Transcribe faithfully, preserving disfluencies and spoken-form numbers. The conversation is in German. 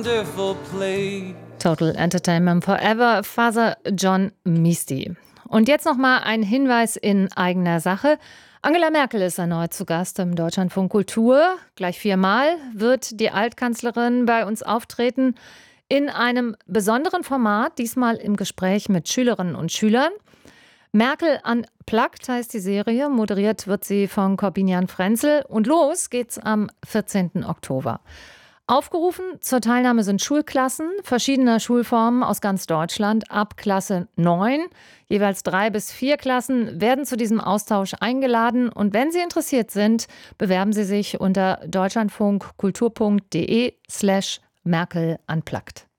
wonderful place. Total Entertainment Forever, Father John Misty. Und jetzt noch mal ein Hinweis in eigener Sache. Angela Merkel ist erneut zu Gast im Deutschlandfunk Kultur. Gleich viermal wird die Altkanzlerin bei uns auftreten in einem besonderen Format, diesmal im Gespräch mit Schülerinnen und Schülern. Merkel Unplugged heißt die Serie, moderiert wird sie von Corbinian Frenzel und los geht's am vierzehnten Oktober. Aufgerufen zur Teilnahme sind Schulklassen verschiedener Schulformen aus ganz Deutschland ab Klasse neun. Jeweils drei bis vier Klassen werden zu diesem Austausch eingeladen. Und wenn Sie interessiert sind, bewerben Sie sich unter deutschlandfunkkultur punkt de slash Merkel Unplugged.